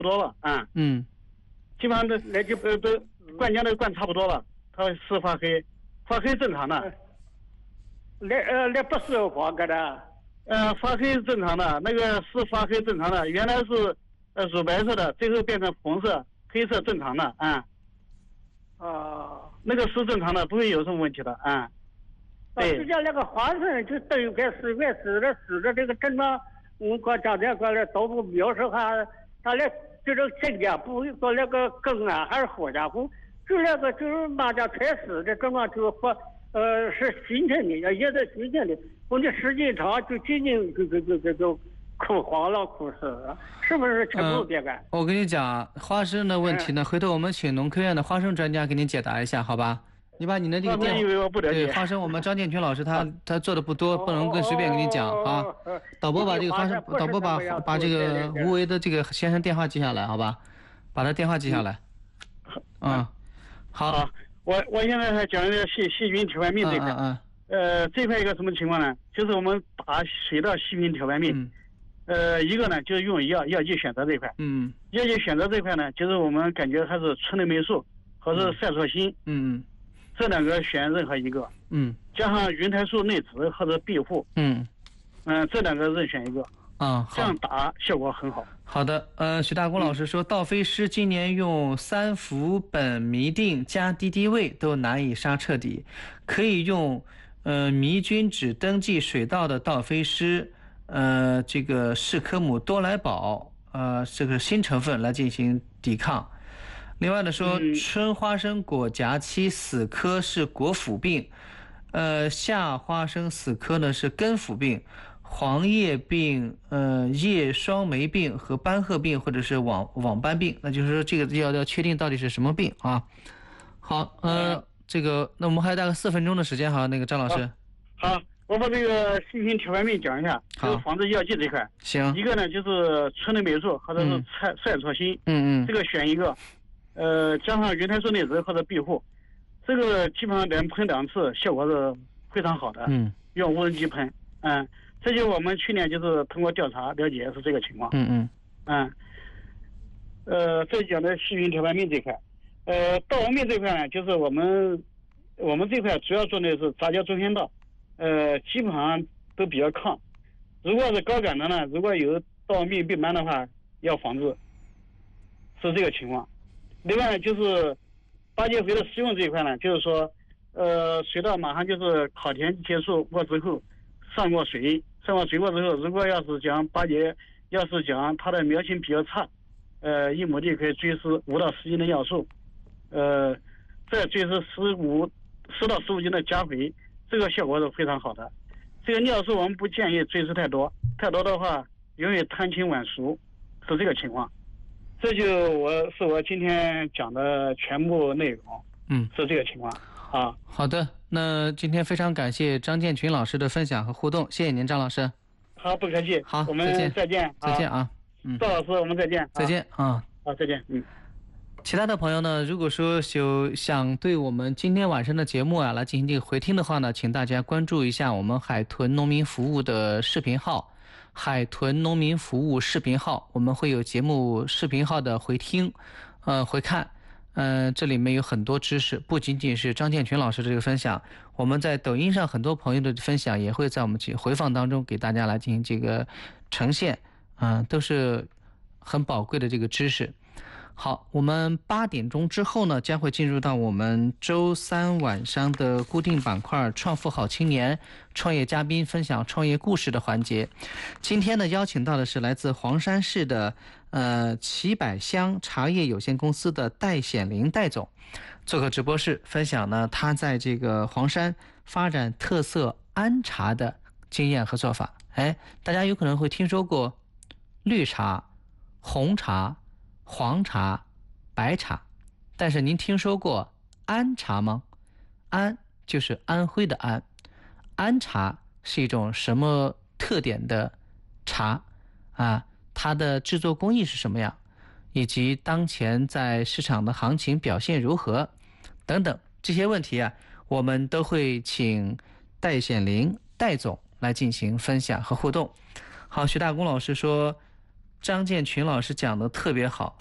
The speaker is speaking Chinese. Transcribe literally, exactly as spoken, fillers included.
不多了啊。 嗯， 基本上都那就都都灌浆都灌差不多了，它是发黑，发黑正常的。 那呃那不是黄格的。 呃，发黑是正常的，那个是发黑正常的，原来是呃乳白色的，最后变成红色、黑色正常的啊。 啊， 那个是正常的，不会有什么问题的啊。对。 实际上那个花生就等于跟水怪死的死的这个症状，我过讲这过来都不描述下，他那这种增加不说那个根啊还是活家不，就那个就是马家开始的症状就或呃是新鲜的，也是新鲜的，我们时间长就渐渐就就就就就枯黄了枯死了，是不是全部变干、 嗯？我跟你讲，花生的问题呢，回头我们请农科院的花生专家给你解答一下，好吧？你把你的这个电话，对花生，我们张建群老师他他做的不多，不能更随便跟你讲啊。导播把这个花生，导播把把这个吴为的这个先生电话记下来，好吧？把他电话记下来。嗯，好。 好，我我现在还讲这个细细菌条瓣病这块。 嗯嗯。呃，这块一个什么情况呢？就是我们打水稻细菌条瓣病。 嗯。 呃，一个呢就是用药药剂选择这块。 嗯。 药剂选择这块呢，就是我们感觉还是春雷霉素和是赛唑星。 嗯。 这两个选任何一个， 嗯， 加上云台素内酯或者庇护， 嗯， 嗯、呃，这两个任选一个， 啊、嗯， 这样打效果很好。 好的，呃，许大公老师说，稻飞诗今年用三氟苯醚定加敌敌畏都难以杀彻底，可以用呃迷菌只登记水稻的稻飞诗，呃，这个士科姆多来宝，呃，这个新成分来进行抵抗。另外的说，春花生果荚期死科是果腐病，呃，夏花生死科呢是根腐病，黄叶病、呃叶双霉病和斑褐病或者是网网斑病，那就是说这个要要确定到底是什么病啊。好，呃，这个那我们还有大概四分钟的时间哈，那个张老师。 好，好我把这个细菌条瓣病讲一下，就是防治药剂这块。 行。 一个呢就是春雷霉素或者是赛赛唑星， 嗯嗯， 这个选一个。呃，加上云台素内酯或者庇护，这个基本上连喷两次效果是非常好的。 嗯， 用无人机喷，嗯，这就我们去年就是通过调查了解是这个情况。 嗯嗯嗯，呃，这讲的细菌条瓣病这块，呃，稻王病这块呢，就是我们我们这块主要做的是杂交中间稻，呃，基本上都比较抗。如果是高感的呢，如果有稻王病病斑的话，要防治，是这个情况。另外就是八节肥的施用这一块呢，就是说，呃，水稻马上就是考田结束过之后，上过水，上过水过之后，如果要是讲八节，要是讲它的苗情比较差，呃，一亩地可以追施五到十斤的药素，呃，再追施十五十到十五斤的钾肥，这个效果是非常好的。这个尿素我们不建议追施太多，太多的话容易贪轻晚熟，是这个情况。这就我是我今天讲的全部内容， 嗯， 是这个情况啊。 好的，那今天非常感谢张建群老师的分享和互动，谢谢您，张老师。 好，不客气。 好， 我们再见， 再见啊。嗯， 赵老师，我们再见， 再见啊。 好，再见。嗯。 其他的朋友呢，如果说有想对我们今天晚上的节目啊来进行这个回听的话呢，请大家关注一下我们海豚农民服务的视频号。海豚农民服务视频号，我们会有节目视频号的回听，呃，回看，呃，这里面有很多知识，不仅仅是张建群老师这个分享，我们在抖音上很多朋友的分享也会在我们回放当中给大家来进行这个呈现，嗯、呃，都是很宝贵的这个知识。好，我们八点钟之后呢，将会进入到我们周三晚上的固定板块“创富好青年”创业嘉宾分享创业故事的环节。今天呢，邀请到的是来自黄山市的呃齐百香茶叶有限公司的戴显林戴总，做客直播室分享呢他在这个黄山发展特色安茶的经验和做法。哎，大家有可能会听说过绿茶、红茶、黄茶、白茶，但是您听说过安茶吗？安就是安徽的安，安茶是一种什么特点的茶啊？它的制作工艺是什么样？以及当前在市场的行情表现如何？等等这些问题啊，我们都会请戴显林戴总来进行分享和互动。好，徐大公老师说， 张建群老师讲的特别好。